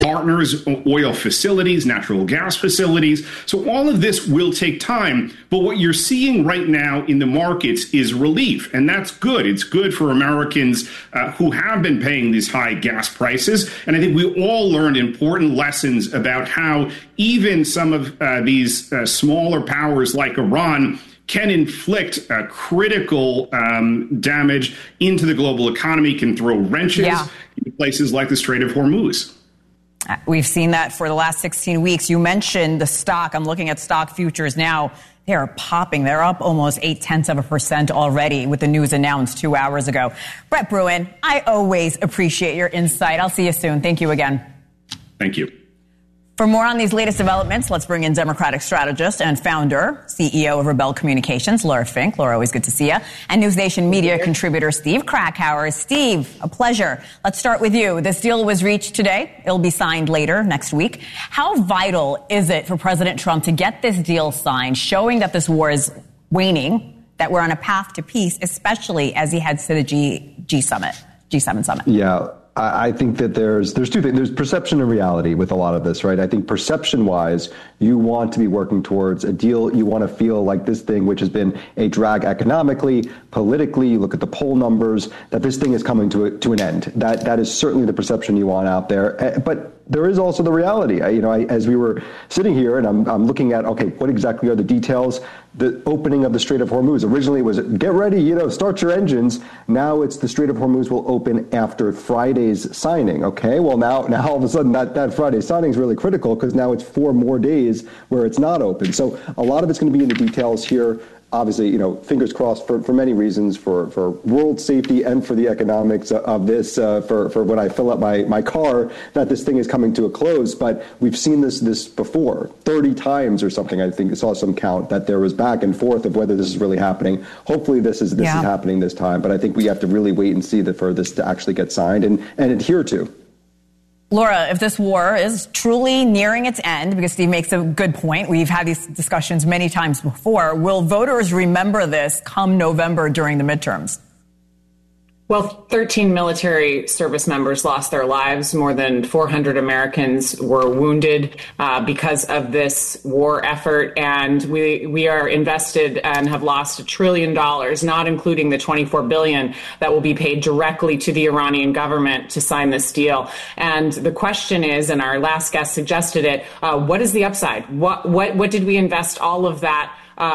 partners' oil facilities, natural gas facilities. So all of this will take time. But what you're seeing right now in the markets is relief. And that's good. It's good for Americans who have been paying these high gas prices. And I think we all learned important lessons about how even some of these smaller powers like Iran can inflict critical damage into the global economy, can throw wrenches in places like the Strait of Hormuz. We've seen that for the last 16 weeks. You mentioned the stock. I'm looking at stock futures now. They're popping. They're up almost 0.8% already with the news announced 2 hours ago. Brett Bruen, I always appreciate your insight. I'll see you soon. Thank you again. Thank you. For more on these latest developments, let's bring in Democratic strategist and founder, CEO of Rebel Communications, Laura Fink. Laura, always good to see you. And NewsNation media contributor Steve Krakauer. Steve, a pleasure. Let's start with you. This deal was reached today. It'll be signed later next week. How vital is it for President Trump to get this deal signed, showing that this war is waning, that we're on a path to peace, especially as he heads to the G7 summit? Yeah. I think that there's two things. There's perception and reality with a lot of this, right? I think perception-wise, you want to be working towards a deal. You want to feel like this thing, which has been a drag economically, politically, you look at the poll numbers, that this thing is coming to an end. That is certainly the perception you want out there. But there is also the reality. As we were sitting here and I'm looking at, okay, what exactly are the details? The opening of the Strait of Hormuz originally was get ready, start your engines. Now it's the Strait of Hormuz will open after Friday's signing. Okay, well now all of a sudden that Friday signing is really critical because now it's 4 more days where it's not open. So a lot of it's going to be in the details here. Obviously, fingers crossed for many reasons, for world safety and for the economics of this, for when I fill up my car, that this thing is coming to a close. But we've seen this before, 30 times or something. I think I saw some count that there was back and forth of whether this is really happening. Hopefully this is happening this time. But I think we have to really wait and see for this to actually get signed and adhere to. Laura, if this war is truly nearing its end, because Steve makes a good point, we've had these discussions many times before, will voters remember this come November during the midterms? Well, 13 military service members lost their lives. More than 400 Americans were wounded because of this war effort. And we are invested and have lost $1 trillion, not including the $24 billion that will be paid directly to the Iranian government to sign this deal. And the question is, and our last guest suggested it, what is the upside? What did we invest all of that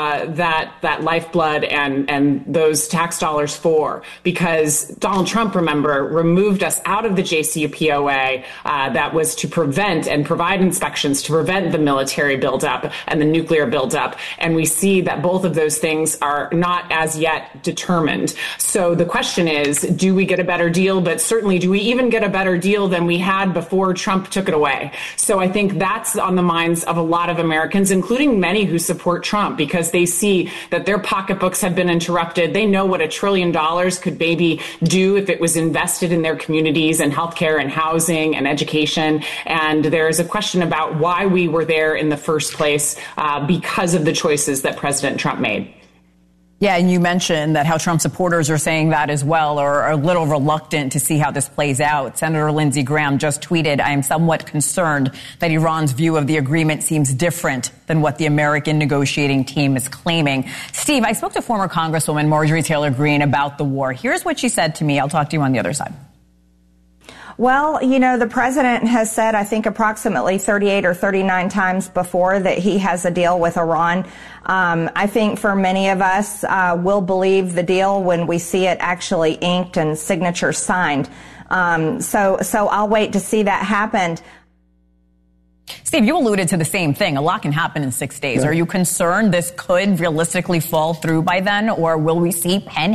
lifeblood and those tax dollars for? Because Donald Trump, remember, removed us out of the JCPOA that was to prevent and provide inspections to prevent the military buildup and the nuclear buildup. And we see that both of those things are not as yet determined. So the question is, do we get a better deal? But certainly, do we even get a better deal than we had before Trump took it away? So I think that's on the minds of a lot of Americans, including many who support Trump, because they see that their pocketbooks have been interrupted. They know what $1 trillion could maybe do if it was invested in their communities and healthcare and housing and education. And there is a question about why we were there in the first place because of the choices that President Trump made. Yeah, and you mentioned that how Trump supporters are saying that as well, or are a little reluctant to see how this plays out. Senator Lindsey Graham just tweeted, "I am somewhat concerned that Iran's view of the agreement seems different than what the American negotiating team is claiming." Steve, I spoke to former Congresswoman Marjorie Taylor Greene about the war. Here's what she said to me. I'll talk to you on the other side. Well, the president has said, I think, approximately 38 or 39 times before that he has a deal with Iran. I think for many of us, we'll believe the deal when we see it actually inked and signatures signed. So I'll wait to see that happen. Steve, you alluded to the same thing. A lot can happen in 6 days. Yeah. Are you concerned this could realistically fall through by then, or will we see pen